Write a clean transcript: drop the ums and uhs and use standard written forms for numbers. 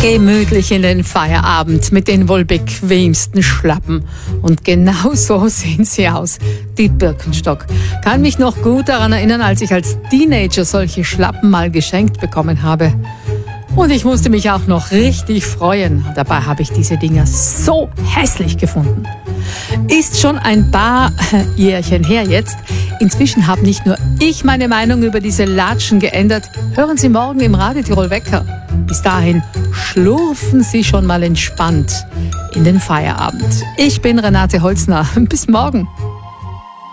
Gemütlich in den Feierabend mit den wohl bequemsten Schlappen. Und genau so sehen sie aus, die Birkenstock. Kann mich noch gut daran erinnern, als ich als Teenager solche Schlappen mal geschenkt bekommen habe. Und ich musste mich auch noch richtig freuen. Dabei habe ich diese Dinger so hässlich gefunden. Ist schon ein paar Jährchen her jetzt. Inzwischen habe nicht nur ich meine Meinung über diese Latschen geändert. Hören Sie morgen im Radio Tirol Wecker. Bis dahin schlurfen Sie schon mal entspannt in den Feierabend. Ich bin Renate Holzner. Bis morgen.